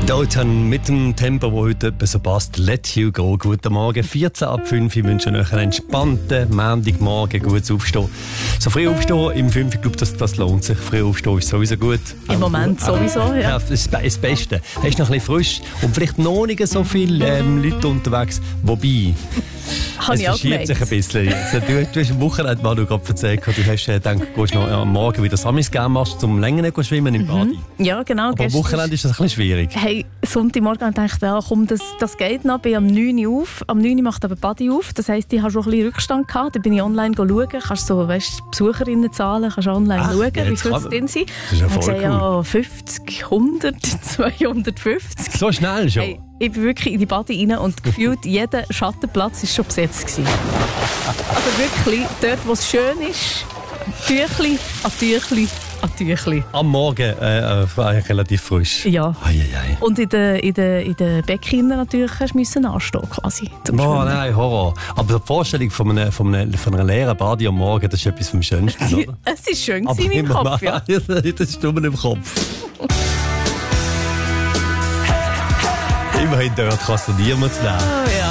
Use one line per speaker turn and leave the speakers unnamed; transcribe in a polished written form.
Dalton mit dem Tempo, das heute etwas so passt. Let you go. Guten Morgen, 14 ab 5. Ich wünsche euch einen entspannten Montagmorgen, gutes Aufstehen. So früh aufstehen im 5, ich glaube, das lohnt sich. Früh aufstehen ist sowieso gut.
Im Moment sowieso, ja.
Ja, das ist das Beste. Hast noch ein bisschen frisch und vielleicht noch nicht so viele Leute unterwegs. Wobei, es verschiebt sich ein bisschen jetzt. Du hast am Wochenende mal gerade erzählt, du hast gedacht, du gehst noch am Morgen wieder Samis gehen machst, zum länger schwimmen im Badi.
Ja, genau.
Aber am Wochenende ist das ein bisschen schwierig.
Hey, Sonntagmorgen dachte ich, ja, komm, das geht noch. Ich bin am 9 Uhr auf. Am 9 Uhr macht aber Badi auf. Das heisst, ich habe schon ein bisschen Rückstand gehabt. Dann bin ich online schauen. Kannst so, Besucherinnenzahlen kannst online schauen, wie viel es drin sind.
Das ist ja voll cool.
Ja, 50, 100, 250.
So schnell schon?
Hey, ich bin wirklich in die Badi rein und gefühlt jeder Schattenplatz war schon besetzt gewesen. Also wirklich, dort wo es schön ist, Tüchli an Tüchli an Tüchli.
Am Morgen relativ frisch.
Ja.
Ei.
Und in den Becken natürlich musst du anstehen quasi.
Oh nein, Horror. Aber die Vorstellung von einer leeren Badi am Morgen, das ist etwas vom Schönsten, oder?
Es war schön in meinem Kopf, ja.
Das ist nur im Kopf. Immerhin dort kannst du niemand nehmen.
Oh, ja.